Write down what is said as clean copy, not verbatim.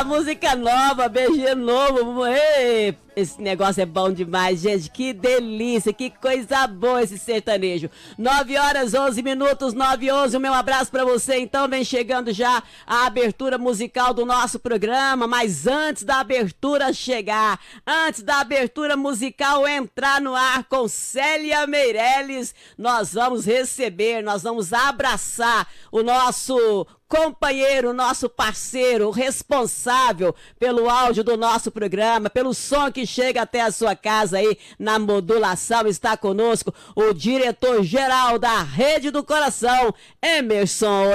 música nova, BG novo. Ei, esse negócio é bom demais, gente. Que delícia, que coisa boa esse sertanejo. 9h11, 9h11. O meu abraço pra você. Então, vem chegando já a abertura musical do nosso programa. Mas antes da abertura chegar, antes da abertura musical entrar no ar com Célia Meirelles, nós vamos receber, nós vamos abraçar o nosso companheiro, nosso parceiro, responsável pelo áudio do nosso programa, pelo som que chega até a sua casa aí na modulação. Está conosco o diretor-geral da Rede do Coração, Emerson